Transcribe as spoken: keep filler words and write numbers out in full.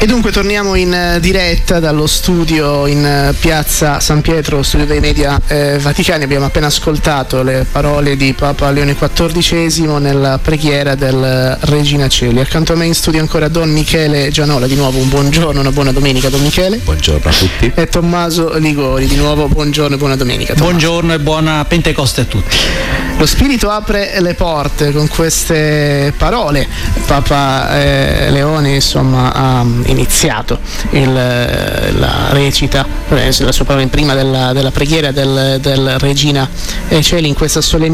E dunque torniamo in diretta dallo studio in piazza San Pietro, studio dei media eh, vaticani. Abbiamo appena ascoltato le parole di Papa Leone quattordicesimo nella preghiera del Regina Coeli. Accanto a me in studio ancora Don Michele Gianola, di nuovo un buongiorno, una buona domenica Don Michele. Buongiorno a tutti. E Tommaso Ligori, di nuovo buongiorno e buona domenica Tommaso. Buongiorno e buona Pentecoste a tutti. Lo Spirito apre le porte con queste parole. Papa eh, Leone insomma ha iniziato il, la recita, la sua parola prima della, della preghiera del, del Regina Coeli in questa solennità